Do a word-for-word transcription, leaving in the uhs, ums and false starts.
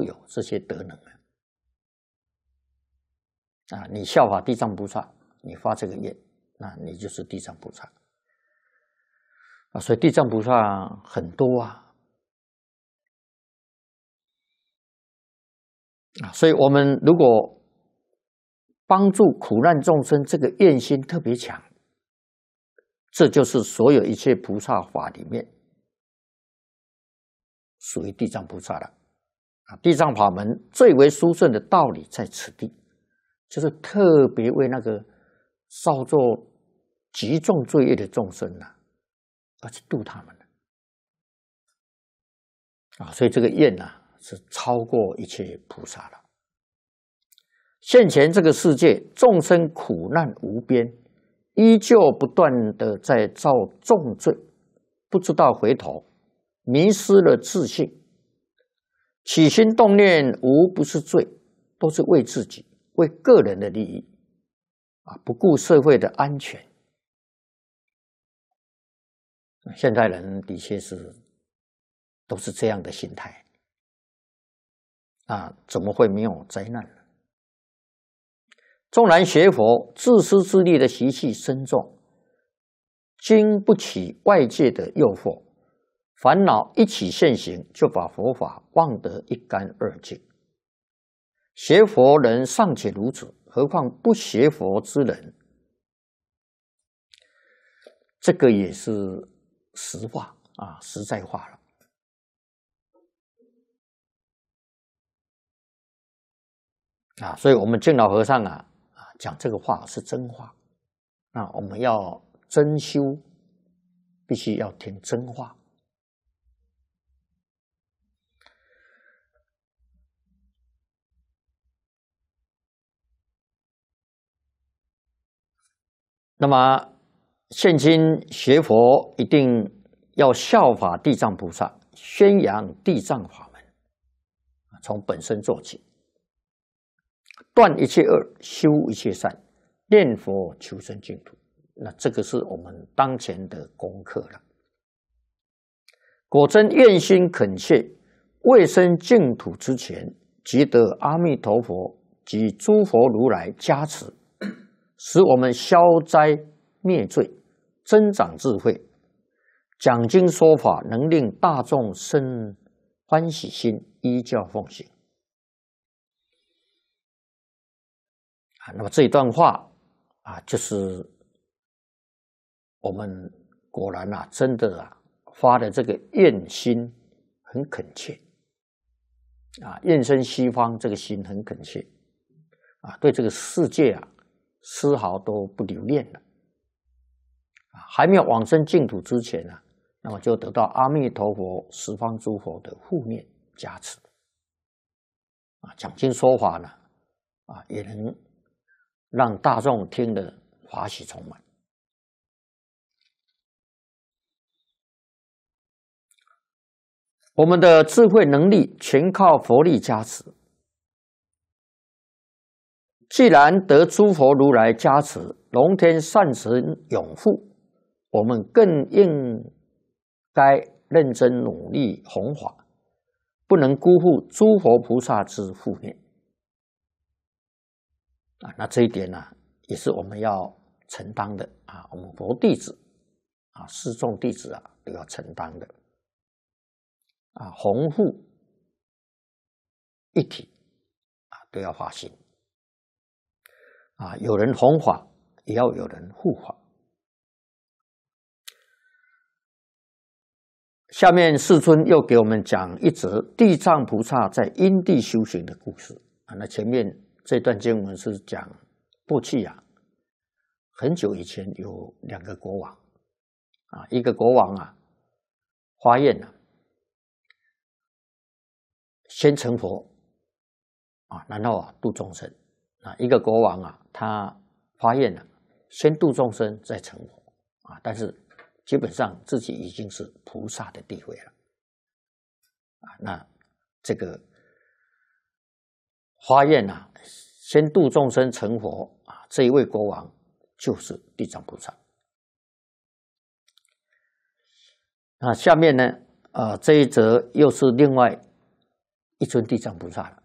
有这些德能啊。啊，你效法地藏菩萨，你发这个愿，那你就是地藏菩萨啊。所以地藏菩萨很多啊，啊，所以我们如果帮助苦难众生，这个愿心特别强，这就是所有一切菩萨法里面属于地藏菩萨了啊。地藏法门最为殊胜的道理在此地。就是特别为那个造作极重罪业的众生呐、啊，而去度他们的啊，所以这个愿呐、啊、是超过一切菩萨了。现前这个世界，众生苦难无边，依旧不断的在造重罪，不知道回头，迷失了自信，起心动念无不是罪，都是为自己。为个人的利益啊，不顾社会的安全。现代人的确是都是这样的心态啊，怎么会没有灾难呢？纵然学佛，自私自利的习气深重，经不起外界的诱惑，烦恼一起现行，就把佛法忘得一干二净。学佛人尚且如此，何况不学佛之人？这个也是实话啊，实在话了啊。所以，我们净老和尚啊啊讲这个话是真话啊，我们要真修，必须要听真话。那么，现今学佛一定要效法地藏菩萨，宣扬地藏法门，从本身做起，断一切恶，修一切善，念佛求生净土。那这个是我们当前的功课了。果真愿心恳切，未生净土之前，即得阿弥陀佛及诸佛如来加持，使我们消灾灭罪，增长智慧，讲经说法，能令大众生欢喜心，依教奉行。啊，那么这一段话啊，就是我们果然啊，真的啊，发的这个愿心很恳切啊，愿生西方这个心很恳切啊，对这个世界啊，丝毫都不留恋了。还没有往生净土之前呢、啊，那么就得到阿弥陀佛、十方诸佛的护念加持，啊，讲经说法呢，啊，也能让大众听得法喜充满。我们的智慧能力全靠佛力加持，既然得诸佛如来加持，龙天善神拥护。我们更应该认真努力弘法，不能辜负诸佛菩萨之护念啊！那这一点呢、啊，也是我们要承担的啊！我们佛弟子啊，四众弟子啊，都要承担的啊！弘护一体啊，都要发心啊！有人弘法，也要有人护法。下面世尊又给我们讲一则地藏菩萨在因地修行的故事啊。那前面这段经文是讲过去啊，很久以前有两个国王啊，一个国王啊发愿啊，先成佛啊，然后啊度众生啊。一个国王啊，他发愿啊，先度众生再成佛啊，但是基本上自己已经是菩萨的地位了啊。那这个发愿啊，先度众生成佛啊，这一位国王就是地藏菩萨。那下面呢，啊，这一则又是另外一尊地藏菩萨了。